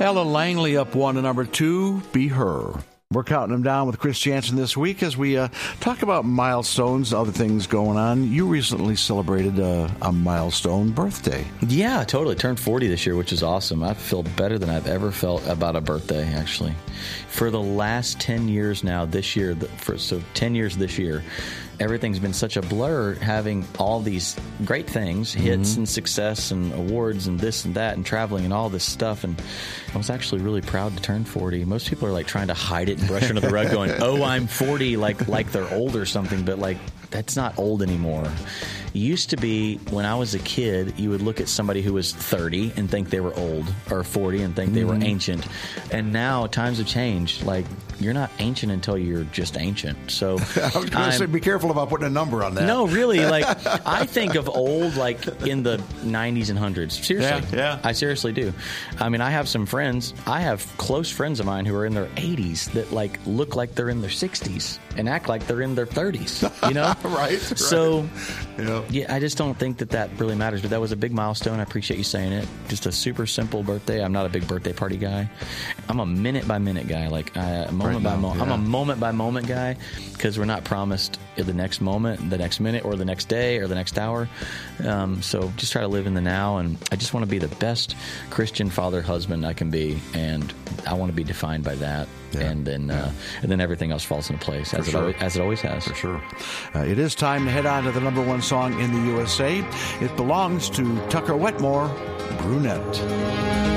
Ellen Langley up 1 to number 2, Be Her. We're counting them down with Chris Jansen this week as we talk about milestones, other things going on. You recently celebrated a milestone birthday. Yeah, totally. Turned 40 this year, which is awesome. I feel better than I've ever felt about a birthday, actually. For the last 10 years now, this year, 10 years this year, everything's been such a blur, having all these great things, hits and success and awards and this and that and traveling and all this stuff. And I was actually really proud to turn 40. Most people are like trying to hide it and brush under the rug going, oh, I'm 40, like they're old or something. But like, that's not old anymore. It used to be when I was a kid, you would look at somebody who was 30 and think they were old, or 40 and think they were ancient. And now times have changed. Like, you're not ancient until you're just ancient. So I was going to say, be careful about putting a number on that. No, really. Like, I think of old like in the 90s and hundreds. Seriously. Yeah. I seriously do. I mean, I have some friends. I have close friends of mine who are in their 80s that like look like they're in their 60s and act like they're in their 30s. You know? Right. So, yeah, I just don't think that really matters. But that was a big milestone. I appreciate you saying it. Just a super simple birthday. I'm not a big birthday party guy. I'm a minute by minute guy. Like moment by moment. I'm a moment by moment guy because we're not promised the next moment, the next minute, or the next day, or the next hour. So just try to live in the now. And I just want to be the best Christian father, husband I can be, and I want to be defined by that. Yeah. And then everything else falls into place as it always has. For sure. It is time to head on to the number one song in the USA. It belongs to Tucker Wetmore, Brunette.